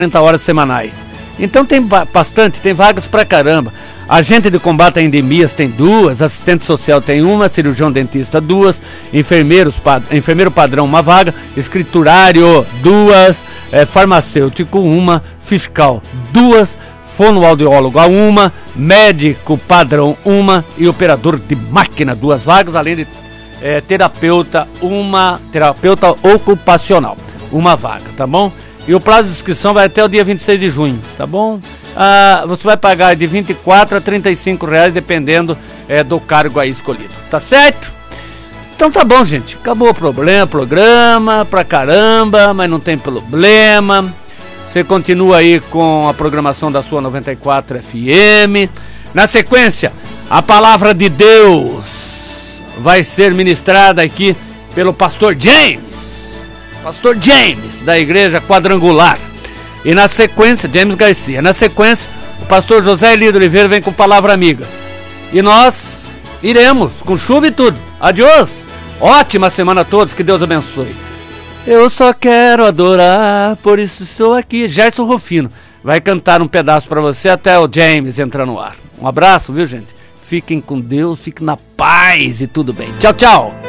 40 horas semanais. Então tem bastante, tem vagas pra caramba. Agente de combate a endemias tem 2, assistente social tem 1, cirurgião dentista 2, enfermeiro padrão 1 vaga, escriturário 2, farmacêutico 1, fiscal 2, fonoaudiólogo 1, médico padrão 1 e operador de máquina 2 vagas, além de terapeuta ocupacional 1 vaga, tá bom? E o prazo de inscrição vai até o dia 26 de junho, tá bom? Você vai pagar de R$24 a R$35, dependendo do cargo aí escolhido, tá certo? Então tá bom, gente, acabou o programa pra caramba, mas não tem problema. Você continua aí com a programação da sua 94 FM. Na sequência, a palavra de Deus vai ser ministrada aqui pelo pastor James, da Igreja Quadrangular. E na sequência, James Garcia. Na sequência, o pastor José Elidio Oliveira vem com palavra amiga. E nós iremos com chuva e tudo. Adiós. Ótima semana a todos. Que Deus abençoe. Eu só quero adorar, por isso sou aqui. Gerson Rufino vai cantar um pedaço para você até o James entrar no ar. Um abraço, viu, gente? Fiquem com Deus, fiquem na paz e tudo bem. Tchau, tchau.